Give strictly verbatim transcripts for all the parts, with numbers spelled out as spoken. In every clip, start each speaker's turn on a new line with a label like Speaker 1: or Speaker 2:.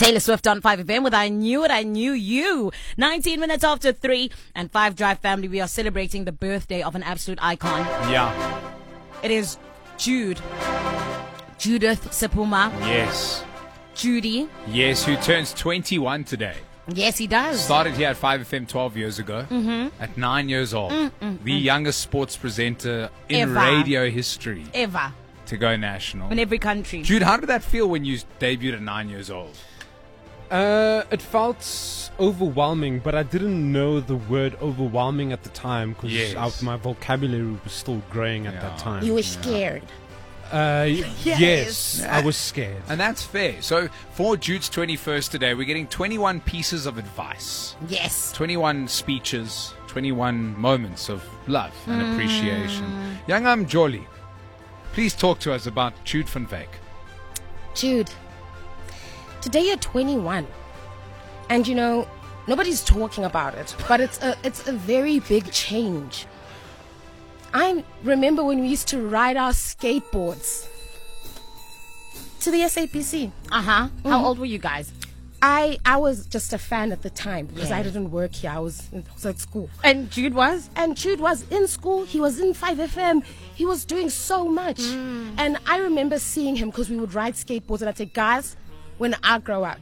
Speaker 1: Taylor Swift on five F M with I Knew It, I Knew You. nineteen minutes after three, and five Drive family, we are celebrating the birthday of an absolute icon.
Speaker 2: Yeah.
Speaker 1: It is Jude. Judith Sepuma.
Speaker 2: Yes.
Speaker 1: Judy.
Speaker 2: Yes, who turns twenty-one today.
Speaker 1: Yes, he does.
Speaker 2: Started here at five F M twelve years ago. Mm-hmm. At nine years old.
Speaker 1: Mm-mm-mm.
Speaker 2: The youngest sports presenter in
Speaker 1: Ever.
Speaker 2: radio history
Speaker 1: Ever.
Speaker 2: to go national.
Speaker 1: In every country.
Speaker 2: Jude, how did that feel when you debuted at nine years old?
Speaker 3: Uh, it felt overwhelming, but I didn't know the word overwhelming at the time because
Speaker 2: Yes.
Speaker 3: my vocabulary was still growing at
Speaker 2: Yeah.
Speaker 3: that time.
Speaker 1: You were scared.
Speaker 3: Uh, y-
Speaker 1: Yes.
Speaker 3: yes, I was scared.
Speaker 2: And that's fair. So for Jude's twenty-first today, we're getting twenty-one pieces of advice,
Speaker 1: Yes.
Speaker 2: twenty-one speeches, twenty-one moments of love and appreciation. Young Am Jolly, please talk to us about Jude van Wyk.
Speaker 4: Jude, today you're twenty-one, and you know nobody's talking about it, but it's a it's a very big change. I remember when we used to ride our skateboards to the S A P C.
Speaker 1: Uh huh. How old were you guys?
Speaker 4: I I was just a fan at the time because
Speaker 1: Yeah.
Speaker 4: I didn't work here. I was, I was at school.
Speaker 1: And Jude was?
Speaker 4: And Jude was in school. He was in five F M. He was doing so much. And I remember seeing him because we would ride skateboards. And I'd say, guys, when I grow up,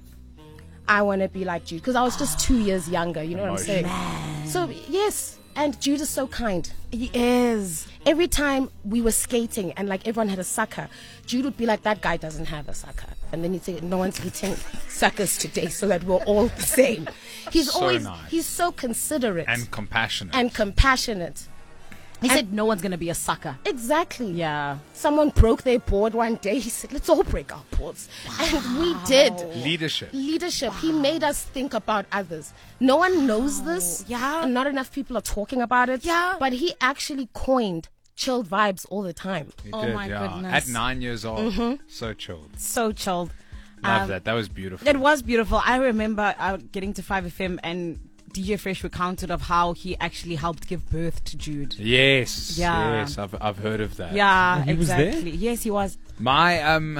Speaker 4: I want to be like Jude. Because I was just two years younger. You know what I'm saying? So, yes. And Jude is so kind.
Speaker 1: He is.
Speaker 4: Every time we were skating and like everyone had a sucker, Jude would be like, that guy doesn't have a sucker. And then he'd say, no one's eating suckers today so that we're all the same. He's
Speaker 2: So
Speaker 4: always,
Speaker 2: nice.
Speaker 4: he's so considerate
Speaker 2: And compassionate.
Speaker 4: and compassionate.
Speaker 1: He
Speaker 4: And-
Speaker 1: said no one's going to be a sucker.
Speaker 4: Exactly.
Speaker 1: Yeah.
Speaker 4: Someone broke their board one day. He said, let's all break our boards. And we did.
Speaker 2: Leadership.
Speaker 4: Leadership. He made us think about others. No one knows this.
Speaker 1: Yeah.
Speaker 4: And not enough people are talking about it.
Speaker 1: Yeah.
Speaker 4: But he actually coined chilled vibes all the time.
Speaker 2: He
Speaker 1: Oh
Speaker 2: did,
Speaker 1: my
Speaker 2: yeah.
Speaker 1: goodness.
Speaker 2: At nine years old. So chilled.
Speaker 1: So chilled.
Speaker 2: Love
Speaker 1: Um,
Speaker 2: that. That was beautiful.
Speaker 1: It was beautiful. I remember uh, getting to five F M and D J Fresh recounted of how he actually helped give birth to Jude.
Speaker 2: Yes.
Speaker 1: Yeah.
Speaker 2: Yes. I've, I've heard of that.
Speaker 1: Yeah,
Speaker 3: he was there?
Speaker 1: exactly. Yes, he was.
Speaker 2: My um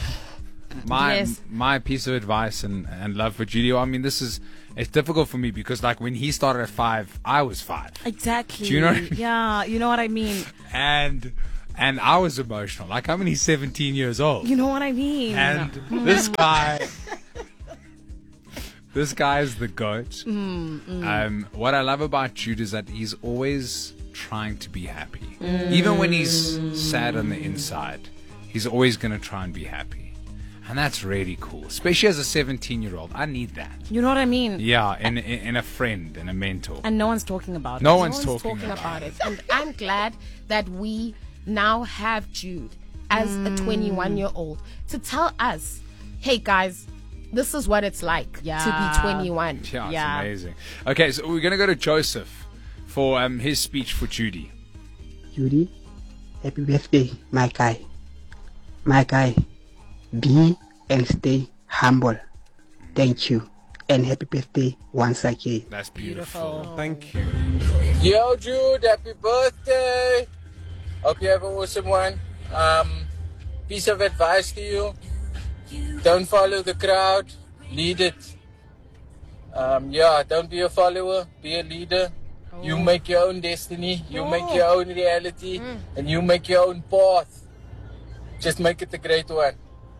Speaker 2: my
Speaker 1: Yes.
Speaker 2: my piece of advice and, and love for Judy. I mean, this is it's difficult for me because like when he started at five, I was five.
Speaker 1: Exactly.
Speaker 2: Do you know what I mean?
Speaker 1: Yeah, you know what I mean.
Speaker 2: And and I was emotional. Like I'm only seventeen years old.
Speaker 1: You know what I mean.
Speaker 2: And this guy This guy is the goat. Um, what I love about Jude is that he's always trying to be happy. Even when he's sad on the inside, he's always going to try and be happy. And that's really cool. Especially as a seventeen-year-old. I need that.
Speaker 1: You know what I mean.
Speaker 2: Yeah, in, in, in a friend and a mentor.
Speaker 1: And no one's talking about
Speaker 2: No
Speaker 1: it.
Speaker 2: one's
Speaker 4: No one's
Speaker 2: talking,
Speaker 4: talking
Speaker 2: about,
Speaker 4: about it. And I'm glad that we now have Jude as a twenty-one year old to tell us, hey guys, this is what it's like
Speaker 1: Yeah.
Speaker 4: to be twenty-one.
Speaker 2: Yeah, it's
Speaker 1: Yeah.
Speaker 2: amazing. Okay, so we're going to go to Joseph for um, his speech for Judy.
Speaker 5: Judy, happy birthday, my guy. My guy, be and stay humble. Thank you. And happy birthday once again.
Speaker 2: That's beautiful.
Speaker 3: Thank you.
Speaker 6: Yo, Jude, happy birthday. Hope you have an awesome one. Um, piece of advice to you. Don't follow the crowd. Lead it. Um, yeah, don't be a follower. Be a leader. You make your own destiny. You make your own reality. And you make your own path. Just make it a great one.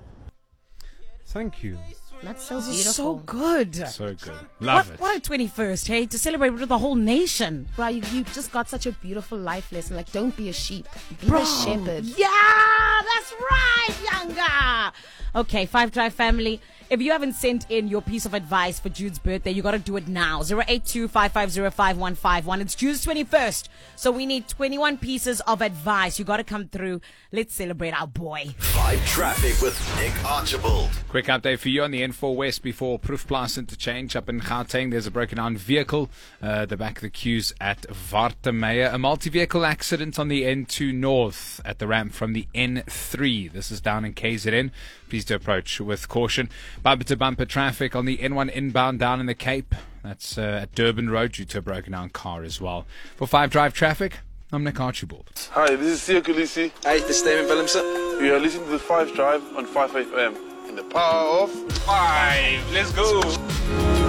Speaker 3: Thank you.
Speaker 4: That's so
Speaker 1: This
Speaker 4: beautiful.
Speaker 1: is so good.
Speaker 2: So good. Love
Speaker 1: what,
Speaker 2: it.
Speaker 1: what a twenty-first, hey, to celebrate with the whole nation.
Speaker 4: Bro, you, you just got such a beautiful life lesson. Like, don't be a sheep. Be
Speaker 1: Bro.
Speaker 4: a shepherd.
Speaker 1: Yeah, that's right, younger. Okay, Five Drive family. If you haven't sent in your piece of advice for Jude's birthday, you got to do it now. zero eight two, five five zero, five one five one. It's Jude's twenty-first. So we need twenty-one pieces of advice. You got to come through. Let's celebrate our boy.
Speaker 7: Five Traffic with Nick Archibald.
Speaker 2: Quick update for you on the N four West before Proefplaas interchange up in Gauteng. There's a broken down vehicle. Uh, the back of the queues at Wartemeyer. A multi-vehicle accident on the N two North at the ramp from the N three. This is down in K Z N. Please do approach with caution. Bumper-to-bumper traffic on the N one inbound down in the Cape. That's uh, at Durban Road due to a broken down car as well. For five Drive traffic, I'm Nick Archibald.
Speaker 8: Hi, this is Sia Kulisi.
Speaker 9: Hi, this is Damon Willemse.
Speaker 8: We are listening to the five Drive on five F M. and the power of five. Let's go.